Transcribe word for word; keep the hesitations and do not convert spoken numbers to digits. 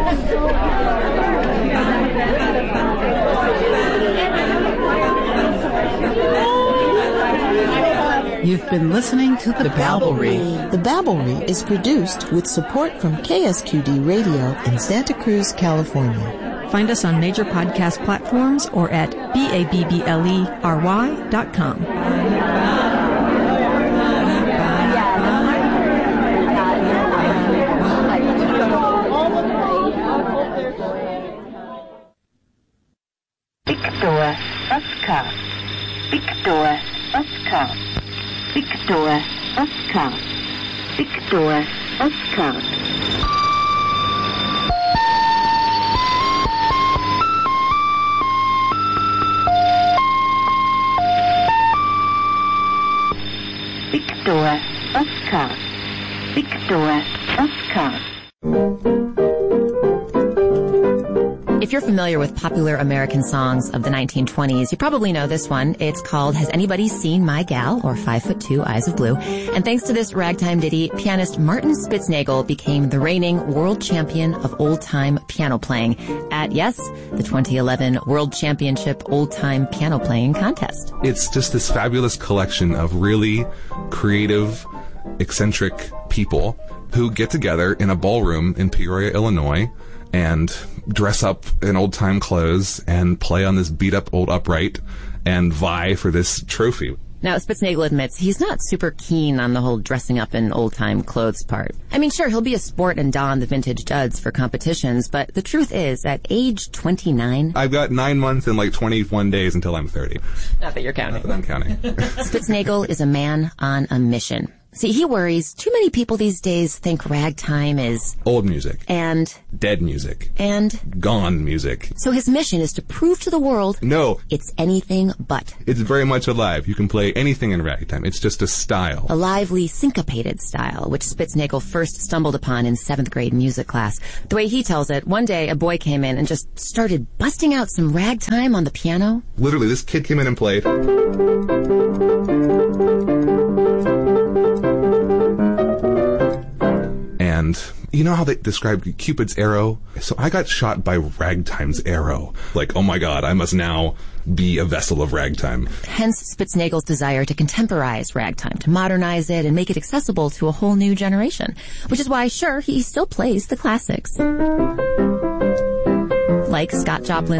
You've been listening to The Babblery. The Babblery is produced with support from K S Q D Radio in Santa Cruz, California. Find us on major podcast platforms or at B A B B L E R Y dot com. Victor Oscar. Victor Oscar. Victor Oscar. Victor Oscar. Victor Oscar. Victor Oscar. If you're familiar with popular American songs of the nineteen twenties, you probably know this one. It's called Has Anybody Seen My Gal? Or Five Foot Two, Eyes of Blue. And thanks to this ragtime ditty, pianist Martin Spitznagel became the reigning world champion of old-time piano playing at, yes, the twenty eleven World Championship Old-Time Piano Playing Contest. It's just this fabulous collection of really creative, eccentric people who get together in a ballroom in Peoria, Illinois, and dress up in old-time clothes and play on this beat-up old upright and vie for this trophy. Now, Spitznagel admits he's not super keen on the whole dressing up in old-time clothes part. I mean, sure, he'll be a sport and don the vintage duds for competitions, but the truth is, at age twenty-nine... I've got nine months and like twenty-one days until I'm thirty. Not that you're counting. Not that I'm counting. Spitznagel is a man on a mission. See, he worries too many people these days think ragtime is... old music. And... dead music. And... gone music. So his mission is to prove to the world... no. It's anything but. It's very much alive. You can play anything in ragtime. It's just a style. A lively, syncopated style, which Spitznagel first stumbled upon in seventh grade music class. The way he tells it, one day a boy came in and just started busting out some ragtime on the piano. Literally, this kid came in and played... and you know how they described Cupid's arrow? So I got shot by ragtime's arrow. Like, oh my God, I must now be a vessel of ragtime. Hence Spitznagel's desire to contemporize ragtime, to modernize it and make it accessible to a whole new generation. Which is why, sure, he still plays the classics. Like Scott Joplin.